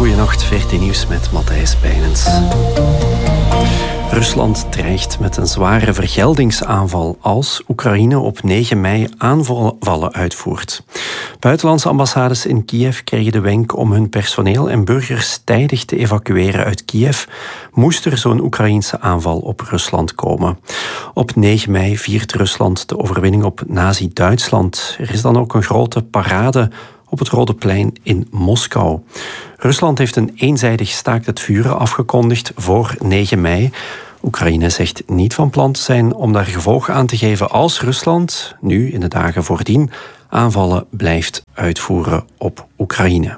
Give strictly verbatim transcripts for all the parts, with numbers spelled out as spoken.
Goedenacht, V R T Nieuws met Matthijs Pijnens. Rusland dreigt met een zware vergeldingsaanval als Oekraïne op negen mei aanvallen uitvoert. Buitenlandse ambassades in Kiev kregen de wenk om hun personeel en burgers tijdig te evacueren uit Kiev, moest er zo'n Oekraïense aanval op Rusland komen. Op negen mei viert Rusland de overwinning op Nazi-Duitsland. Er is dan ook een grote parade op het Rode Plein in Moskou. Rusland heeft een eenzijdig staakt het vuren afgekondigd voor negen mei. Oekraïne zegt niet van plan te zijn om daar gevolg aan te geven als Rusland, nu in de dagen voordien, aanvallen blijft uitvoeren op Oekraïne.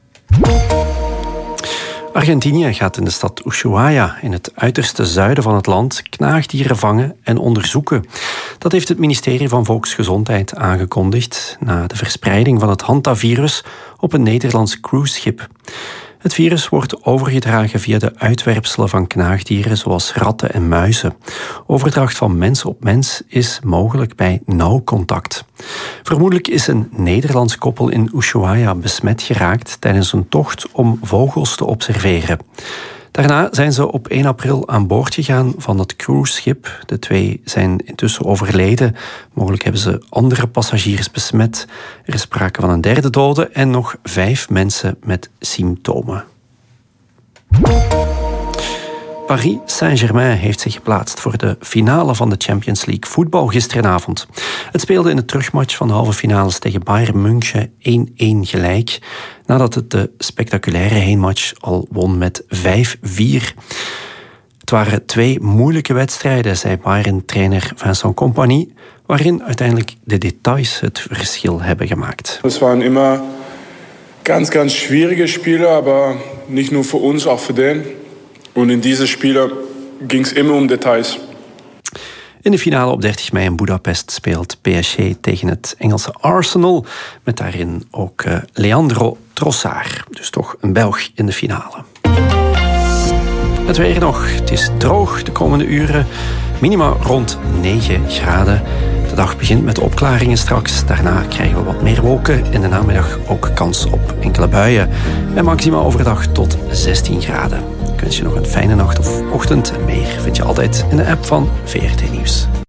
Argentinië gaat in de stad Ushuaia, in het uiterste zuiden van het land, knaagdieren vangen en onderzoeken. Dat heeft het ministerie van Volksgezondheid aangekondigd na de verspreiding van het hantavirus op een Nederlands cruiseschip. Het virus wordt overgedragen via de uitwerpselen van knaagdieren zoals ratten en muizen. Overdracht van mens op mens is mogelijk bij nauw contact. Vermoedelijk is een Nederlands koppel in Ushuaia besmet geraakt tijdens een tocht om vogels te observeren. Daarna zijn ze op één april aan boord gegaan van het cruiseschip. De twee zijn intussen overleden. Mogelijk hebben ze andere passagiers besmet. Er is sprake van een derde dode en nog vijf mensen met symptomen. Paris Saint-Germain heeft zich geplaatst voor de finale van de Champions League voetbal gisteravond. Het speelde in de terugmatch van de halve finales tegen Bayern München één-één gelijk, nadat het de spectaculaire heenmatch al won met vijf vier. Het waren twee moeilijke wedstrijden, zei Bayern-trainer Vincent Kompany, waarin uiteindelijk de details het verschil hebben gemaakt. Het waren immer ganz, ganz schwierige Spiele, maar niet nur voor ons, ook voor den. En in deze Spiele ging het immer om details. In de finale op dertig mei in Budapest speelt P S G tegen het Engelse Arsenal, met daarin ook uh, Leandro Trossard. Dus toch een Belg in de finale. Het weer nog. Het is droog de komende uren. Minima rond negen graden. De dag begint met opklaringen straks. Daarna krijgen we wat meer wolken. In de namiddag ook kans op enkele buien. En maxima overdag tot zestien graden. Ik wens je nog een fijne nacht of ochtend. En meer vind je altijd in de app van V R T Nieuws.